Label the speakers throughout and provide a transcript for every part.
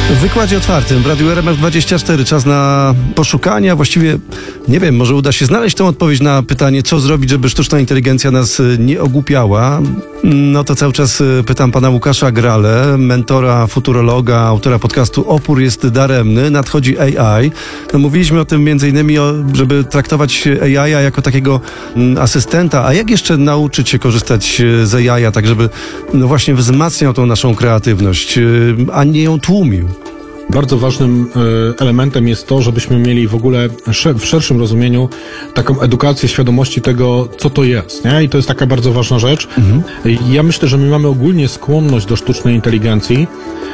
Speaker 1: W wykładzie otwartym w Radiu RMF24 czas na poszukania, właściwie nie wiem, może uda się znaleźć tą odpowiedź na pytanie, co zrobić, żeby sztuczna inteligencja nas nie ogłupiała. No to cały czas pytam pana Łukasza Grale, mentora, futurologa, autora podcastu Opór jest daremny, nadchodzi AI. No mówiliśmy o tym między innymi, żeby traktować AI jako takiego asystenta, a jak jeszcze nauczyć się korzystać z AI, tak żeby no właśnie wzmacniał tą naszą kreatywność, a nie ją tłumił?
Speaker 2: Bardzo ważnym elementem jest to, żebyśmy mieli w ogóle w szerszym rozumieniu taką edukację świadomości tego, co to jest, nie? I to jest taka bardzo ważna rzecz. Ja myślę, że my mamy ogólnie skłonność do sztucznej inteligencji,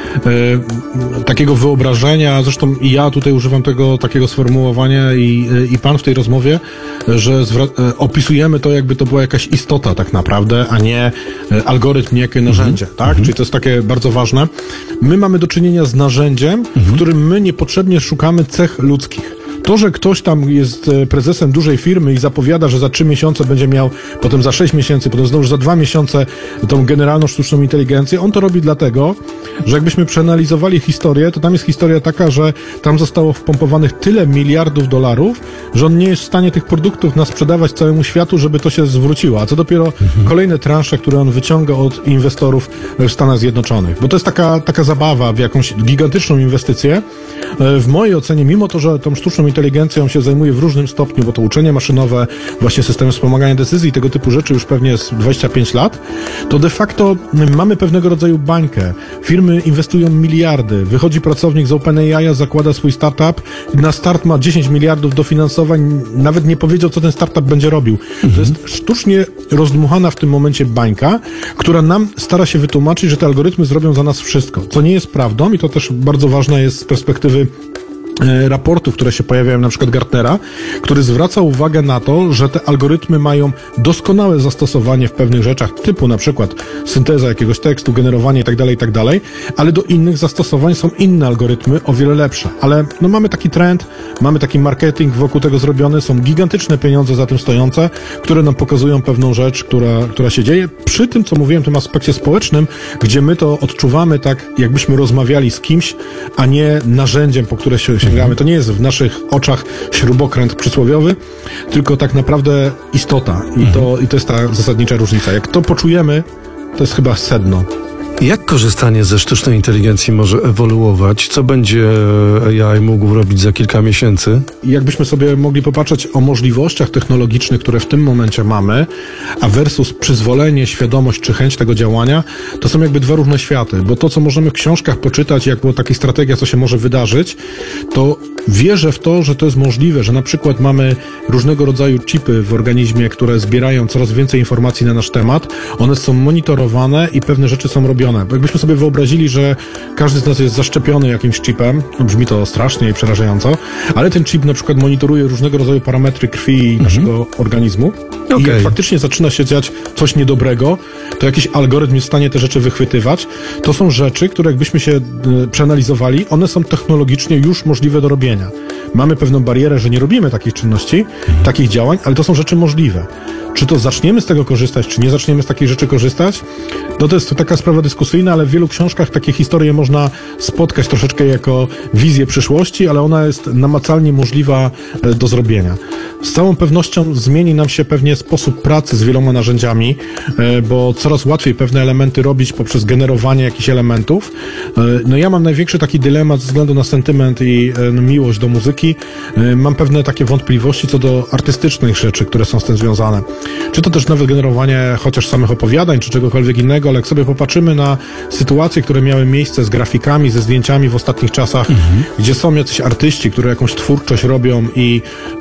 Speaker 2: takiego wyobrażenia, zresztą i ja tutaj używam tego takiego sformułowania i pan w tej rozmowie, że opisujemy to, jakby to była jakaś istota tak naprawdę, a nie algorytm, nie jakie narzędzie, tak? Czyli to jest takie bardzo ważne. My mamy do czynienia z narzędziem, w którym my niepotrzebnie szukamy cech ludzkich. To, że ktoś tam jest prezesem dużej firmy i zapowiada, że za 3 miesiące będzie miał, potem za 6 miesięcy, potem znowu za 2 miesiące tą generalną sztuczną inteligencję, on to robi dlatego, że jakbyśmy przeanalizowali historię, to tam jest historia taka, że tam zostało wpompowanych tyle miliardów dolarów, że on nie jest w stanie tych produktów sprzedawać całemu światu, żeby to się zwróciło. A co dopiero kolejne transze, które on wyciąga od inwestorów w Stanach Zjednoczonych. Bo to jest taka zabawa w jakąś gigantyczną inwestycję. W mojej ocenie, mimo to, że tą sztuczną inteligencją się zajmuje w różnym stopniu, bo to uczenie maszynowe, właśnie systemy wspomagania decyzji, tego typu rzeczy już pewnie jest 25 lat, to de facto mamy pewnego rodzaju bańkę. Firmy inwestują miliardy. Wychodzi pracownik z OpenAI, zakłada swój startup, na start ma 10 miliardów dofinansowań, nawet nie powiedział, co ten startup będzie robił. To jest sztucznie rozdmuchana w tym momencie bańka, która nam stara się wytłumaczyć, że te algorytmy zrobią za nas wszystko, co nie jest prawdą i to też bardzo ważne jest z perspektywy raportów, które się pojawiają, na przykład Gartnera, który zwraca uwagę na to, że te algorytmy mają doskonałe zastosowanie w pewnych rzeczach, typu na przykład synteza jakiegoś tekstu, generowanie itd., ale do innych zastosowań są inne algorytmy o wiele lepsze. Ale no mamy taki trend, mamy taki marketing wokół tego zrobiony, są gigantyczne pieniądze za tym stojące, które nam pokazują pewną rzecz, która się dzieje. Przy tym, co mówiłem, tym aspekcie społecznym, gdzie my to odczuwamy tak, jakbyśmy rozmawiali z kimś, a nie narzędziem, po które się sięgamy. To nie jest w naszych oczach śrubokręt przysłowiowy, tylko tak naprawdę istota. I to jest ta zasadnicza różnica. Jak to poczujemy, to jest chyba sedno.
Speaker 1: Jak korzystanie ze sztucznej inteligencji może ewoluować? Co będzie AI mógł robić za kilka miesięcy?
Speaker 2: Jakbyśmy sobie mogli popatrzeć o możliwościach technologicznych, które w tym momencie mamy, a versus przyzwolenie, świadomość czy chęć tego działania, to są jakby dwa różne światy, bo to, co możemy w książkach poczytać, jak była taka strategia, co się może wydarzyć, to wierzę w to, że to jest możliwe, że na przykład mamy różnego rodzaju chipy w organizmie, które zbierają coraz więcej informacji na nasz temat, one są monitorowane i pewne rzeczy są robione. Bo jakbyśmy sobie wyobrazili, że każdy z nas jest zaszczepiony jakimś chipem, brzmi to strasznie i przerażająco, ale ten chip na przykład monitoruje różnego rodzaju parametry krwi naszego organizmu i jak faktycznie zaczyna się dziać coś niedobrego, to jakiś algorytm jest w stanie te rzeczy wychwytywać. To są rzeczy, które jakbyśmy się przeanalizowali, one są technologicznie już możliwe do robienia. Mamy pewną barierę, że nie robimy takich czynności, takich działań, ale to są rzeczy możliwe. Czy to zaczniemy z tego korzystać, czy nie zaczniemy z takich rzeczy korzystać? No to jest taka sprawa dyskusyjna, ale w wielu książkach takie historie można spotkać troszeczkę jako wizję przyszłości, ale ona jest namacalnie możliwa do zrobienia. Z całą pewnością zmieni nam się pewnie sposób pracy z wieloma narzędziami, bo coraz łatwiej pewne elementy robić poprzez generowanie jakichś elementów. No ja mam największy taki dylemat ze względu na sentyment i miłość do muzyki. Mam pewne takie wątpliwości co do artystycznych rzeczy, które są z tym związane. Czy to też nawet generowanie chociaż samych opowiadań, czy czegokolwiek innego, ale jak sobie popatrzymy na sytuacje, które miały miejsce z grafikami, ze zdjęciami w ostatnich czasach, gdzie są jacyś artyści, które jakąś twórczość robią i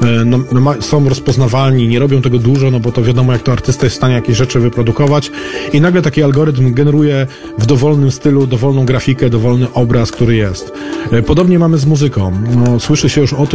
Speaker 2: są rozpoznawalni, nie robią tego dużo, no bo to wiadomo, jak to artysta jest w stanie jakieś rzeczy wyprodukować i nagle taki algorytm generuje w dowolnym stylu, dowolną grafikę, dowolny obraz, który jest. Podobnie mamy z muzyką. No, słyszy się już o tym,